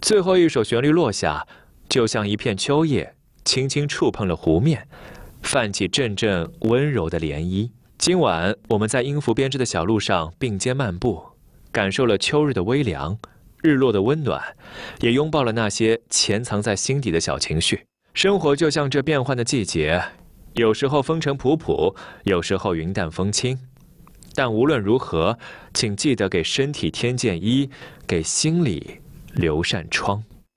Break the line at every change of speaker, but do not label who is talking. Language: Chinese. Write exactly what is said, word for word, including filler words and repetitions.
最后一首旋律落下，就像一片秋叶轻轻触碰了湖面，泛起阵阵温柔的涟漪。今晚我们在音符编织的小路上并肩漫步，感受了秋日的微凉，日落的温暖，也拥抱了那些潜藏在心底的小情绪。生活就像这变幻的季节，有时候风尘仆仆，有时候云淡风轻。但无论如何，请记得给身体添件衣，给心里留扇窗。